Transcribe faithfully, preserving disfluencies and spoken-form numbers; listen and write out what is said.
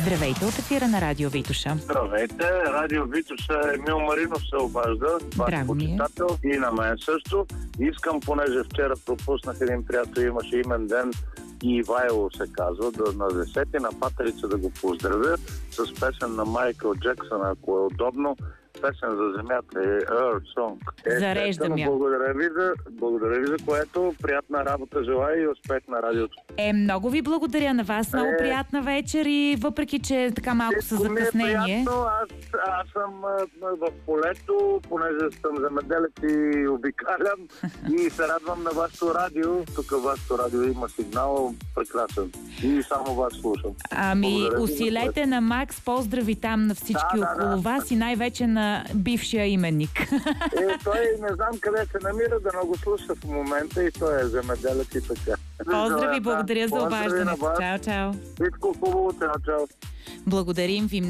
Здравейте от ефира на Радио Витоша. Здравейте, Радио Витоша, Емил Маринов се обажда, ваш почитател и на мен също. Искам, понеже вчера пропуснах един приятел, имаше имен ден и Ивайло се казва, да на десети на Патерица да го поздравя с песен на Майкъл Джексън, ако е удобно. Песен за земята е Earth Song. Е, Зареждам я. Благодаря ви, за, благодаря ви за което. Приятна работа желая и успех на радиото. Е, много ви благодаря на вас. Много е... приятна вечер и въпреки, че така малко с закъснение. Ми е приятно. Аз, аз съм а, в полето, понеже съм земеделец и обикалям и се радвам на вашето радио. Тук вашето радио има сигнал прекрасен. И само вас слушам. Ами, благодаря усилете ви, на Макс. Поздрави там на всички да, около да, да. вас и най-вече на бившия именник. Е, той не знам къде се намира, да не го слуша в момента и той е земеделец и така. Поздрави, благодаря за обаждането. Чао, чао. Всичко хубаво, чао, чао. Благодарим ви.